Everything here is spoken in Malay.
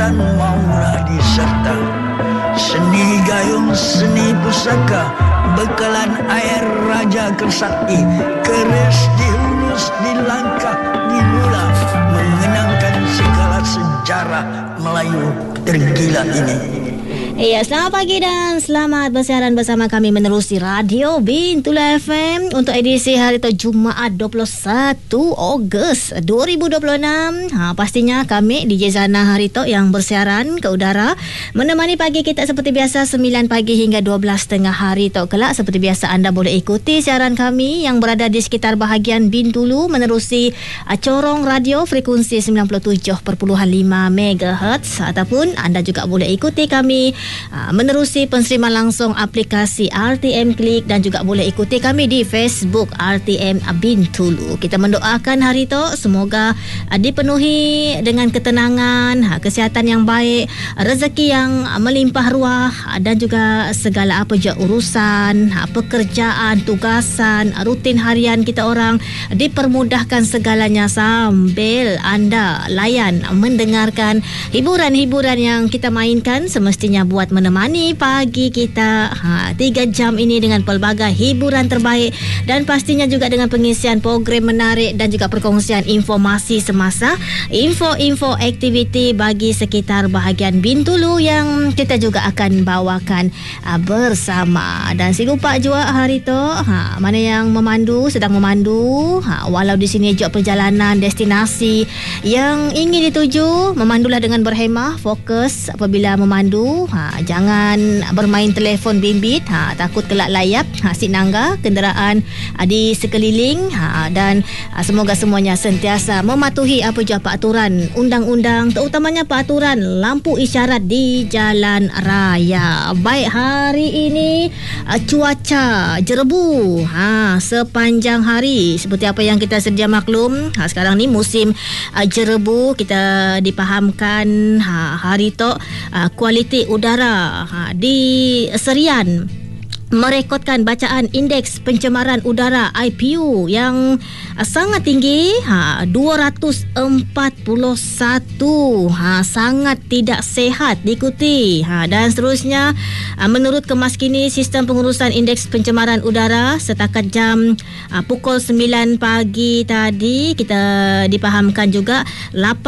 dan maulah diserta. Seni gayung, seni pusaka, bekalan air raja Kersakti, keris dihulus, dilangkah, dimula, mengenangkan segala sejarah Melayu tergila ini. Ya, selamat pagi dan selamat bersiaran bersama kami menerusi Radio Bintulu FM untuk edisi hari itu Jumaat 21 Ogos 2026. Pastinya kami DJ Zana hari itu yang bersiaran ke udara menemani pagi kita seperti biasa 9 pagi hingga 12 tengah hari itu kelak. Seperti biasa anda boleh ikuti siaran kami yang berada di sekitar bahagian Bintulu menerusi corong radio frekuensi 97.5 MHz ataupun anda juga boleh ikuti kami menerusi penseriman langsung aplikasi RTM Klik dan juga boleh ikuti kami di Facebook RTM Bintulu. Kita mendoakan hari itu semoga dipenuhi dengan ketenangan, kesihatan yang baik, rezeki yang melimpah ruah dan juga segala apa je urusan, pekerjaan, tugasan, rutin harian kita orang dipermudahkan segalanya sambil anda layan mendengarkan hiburan-hiburan yang kita mainkan semestinya buat menemani pagi kita 3 jam ini dengan pelbagai hiburan terbaik dan pastinya juga dengan pengisian program menarik dan juga perkongsian informasi semasa info-info aktiviti bagi sekitar bahagian Bintulu yang kita juga akan bawakan bersama. Dan si lupa juga hari tu mana yang sedang memandu walau di sini juga perjalanan destinasi yang ingin dituju, memandulah dengan berhemah, fokus apabila memandu. Jangan bermain telefon bimbit, takut kelak layap sinangga kenderaan di sekeliling dan semoga semuanya sentiasa mematuhi apa je peraturan undang-undang, terutamanya peraturan lampu isyarat di jalan raya. Baik, hari ini cuaca jerebu sepanjang hari seperti apa yang kita sedia maklum. Sekarang ni musim jerebu, kita dipahamkan hari tu kualiti udara di Serian merekodkan bacaan indeks pencemaran udara IPU yang sangat tinggi 241, sangat tidak sehat diikuti dan seterusnya. Menurut Kemaskini, sistem pengurusan indeks pencemaran udara setakat jam pukul 9 pagi tadi kita dipahamkan juga